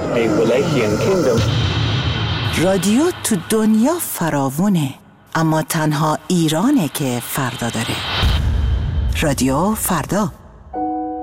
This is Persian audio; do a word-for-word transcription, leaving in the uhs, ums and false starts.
a Wallachian kingdom. رادیو تو دنیا فراوونه، اما تنها ایرانه که فردا داره. رادیو فردا